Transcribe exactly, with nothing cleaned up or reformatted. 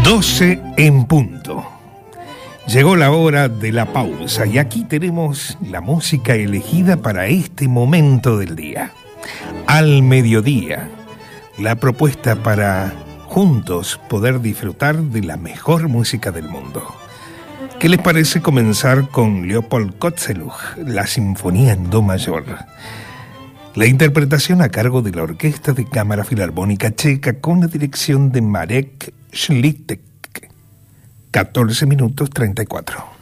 doce en punto. Llegó la hora de la pausa y aquí tenemos la música elegida para este momento del día. Al mediodía, la propuesta para juntos poder disfrutar de la mejor música del mundo. ¿Qué les parece comenzar con Leopold Kozeluch, la Sinfonía en Do mayor? La interpretación a cargo de la Orquesta de Cámara Filarmónica Checa con la dirección de Marek Šlítek. catorce minutos treinta y cuatro.